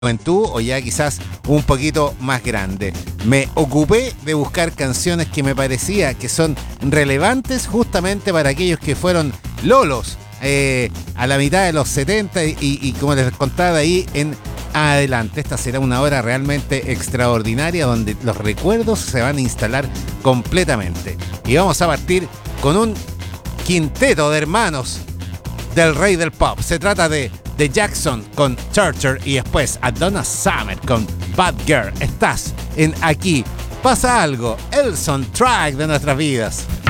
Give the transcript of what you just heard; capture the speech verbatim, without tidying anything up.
juventud o ya quizás un poquito más grande. Me ocupé de buscar canciones que me parecía que son relevantes justamente para aquellos que fueron lolos eh, a la mitad de los setenta y, y como les contaba ahí en adelante. Esta será una hora realmente extraordinaria donde los recuerdos se van a instalar completamente. Y vamos a partir con un quinteto de hermanos del rey del pop. Se trata de The Jackson con Churcher y después a Donna Summer con Bad Girl. Estás en Aquí Pasa Algo, el soundtrack de nuestras vidas.